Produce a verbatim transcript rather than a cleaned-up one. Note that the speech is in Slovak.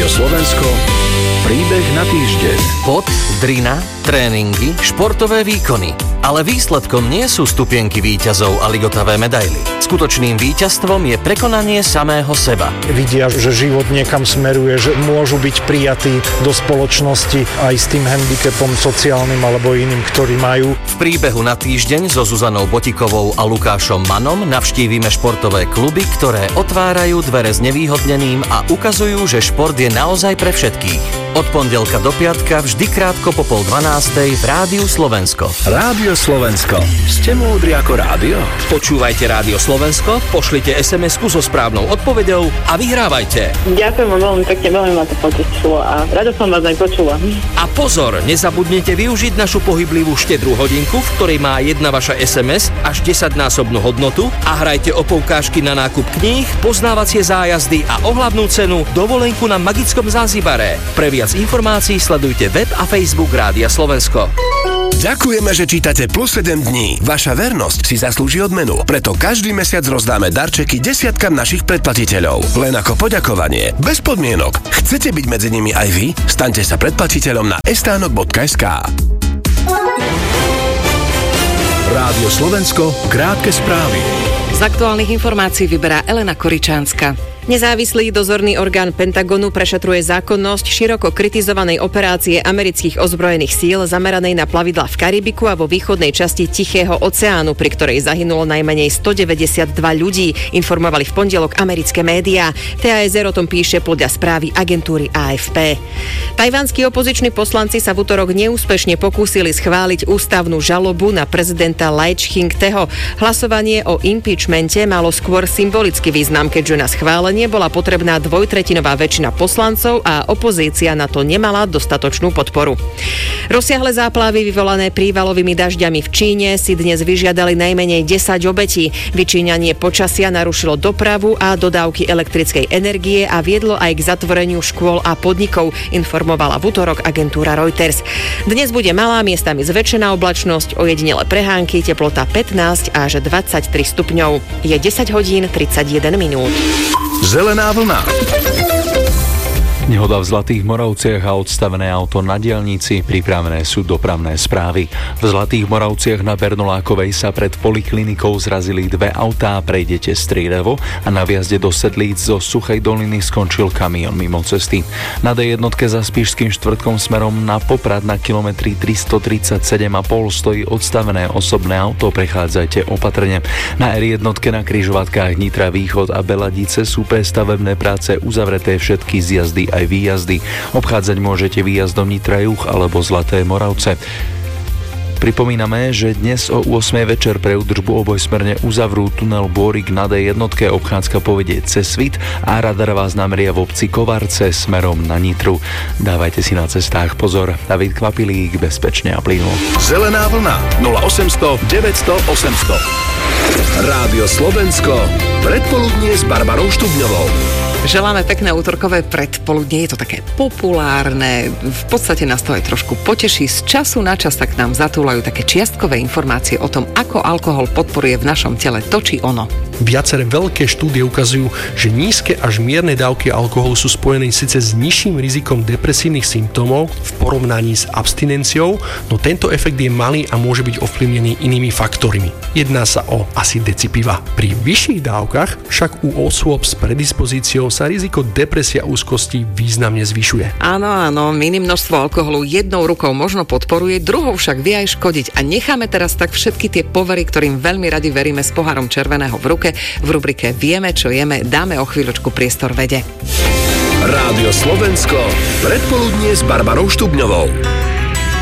Slovensko, príbeh na týždeň. Pot, drina, tréningy, športové výkony. Ale výsledkom nie sú stupienky víťazov a ligotavé medaily. Skutočným víťazstvom je prekonanie samého seba. Vidia, že život niekam smeruje, že môžu byť prijatí do spoločnosti aj s tým handicapom sociálnym alebo iným, ktorý majú. V príbehu na týždeň so Zuzanou Botikovou a Lukášom Manom navštívime športové kluby, ktoré otvárajú dvere znevýhodneným a ukazujú, že šport je naozaj pre všetkých. Od pondelka do piatka vždy krátko po pol dvanástej v Rádiu Slovensko. Rádio Slovensko. Ste múdri ako rádio? Počúvajte Rádio Slovensko, pošlite es em esku so správnou odpoveďou a vyhrávajte. Ďakujem vám veľmi pekne, veľmi ma to potešilo a rado som vás aj počula. A pozor, nezabudnite využiť našu pohyblivú štedrú hodinku, v ktorej má jedna vaša es em es až desaťnásobnú hodnotu a hrajte o poukážky na nákup kníh, poznávacie zájazdy a ohlavnú cenu dovolenku na magickom Zanzibare. Pre viac informácií sledujte web a Facebook Rádia Slovensko. Ďakujeme, že čítate Plus sedem dní. Vaša vernosť si zaslúži odmenu. Preto každý mesiac rozdáme darčeky desiatkam našich predplatiteľov. Len ako poďakovanie. Bez podmienok. Chcete byť medzi nimi aj vy? Staňte sa predplatiteľom na estánok bodka es ká. Rádio Slovensko, krátke správy. Z aktuálnych informácií vyberá Elena Koričánska. Nezávislý dozorný orgán Pentagonu prešetruje zákonnosť široko kritizovanej operácie amerických ozbrojených síl zameranej na plavidlá v Karibiku a vo východnej časti Tichého oceánu, pri ktorej zahynulo najmenej stodeväťdesiatdva ľudí, informovali v pondelok americké médiá. té á es er o tom píše podľa správy agentúry á ef pé. Tajvanskí opoziční poslanci sa v utorok neúspešne pokúsili schváliť ústavnú žalobu na prezidenta Lai Ching-teho. Hlasovanie o impeachmente malo skôr symbolický význam, keďže na schválenie bola potrebná dvojtretinová väčšina poslancov a opozícia na to nemala dostatočnú podporu. Rozsiahle záplavy vyvolané prívalovými dažďami v Číne si dnes vyžiadali najmenej desať obetí. Vyčíňanie počasia narušilo dopravu a dodávky elektrickej energie a viedlo aj k zatvoreniu škôl a podnikov, informovala v utorok agentúra Reuters. Dnes bude malá, miestami zväčšená oblačnosť, ojedinele prehánky, teplota pätnásť až dvadsaťtri stupňov. Je desať hodín tridsaťjeden minút. Zelená vlna. Nehoda v Zlatých Moravciach a odstavené auto na diaľnici, pripravené sú dopravné správy. V Zlatých Moravciach na Bernolákovej sa pred poliklinikou zrazili dve autá, prejdete strieľavo a na vjazde do Sedlíc zo Suchej doliny skončil kamión mimo cesty. Na dé jednotke za Spišským štvrtkom smerom na Poprad na kilometri tristotridsaťsedem a pol stojí odstavené osobné auto, prechádzajte opatrne. Na er jednotke na križovatkách Nitra Východ a Beladice sú pre stavebné práce uzavreté všetky zjazdy aj výjazdy. Obchádzať môžete výjazdom Nitra Juh alebo Zlaté Moravce. Pripomíname, že dnes o ôsmej večer pre údržbu obojsmerne uzavrú tunel Bôrik na dé jednotke. Obchádzka povedie cez Svit a radar vás nameria v obci Kovarce smerom na Nitru. Dávajte si na cestách pozor. David Kvapilík, bezpečne a plynulo. Zelená vlna nula osemsto deväťsto osemsto. Rádio Slovensko. Predpoludnie s Barbarou Štubňovou. Želáme pekné útorkové predpoludnie, je to také populárne, v podstate nás to aj trošku poteší. Z času na čas tak nám zatúlajú také čiastkové informácie o tom, ako alkohol podporuje v našom tele to či ono. Viaceré veľké štúdie ukazujú, že nízke až mierne dávky alkoholu sú spojené síce s nižším rizikom depresívnych symptómov v porovnaní s abstinenciou, no tento efekt je malý a môže byť ovplyvnený inými faktormi. Jedná sa o asi deci piva. Pri vyšších dávkach však u osôb s predispozíciou sa riziko depresia a úzkosti významne zvyšuje. Áno, áno, mini množstvo alkoholu jednou rukou možno podporuje, druhou však vie aj škodiť. A necháme teraz tak všetky tie povery, ktorým veľmi radi veríme, s pohárom červeného v ruke. V rubrike Vieme, čo jeme, dáme o chvíľočku priestor vede. Rádio Slovensko. Predpoludnie s Barbarou Štubňovou.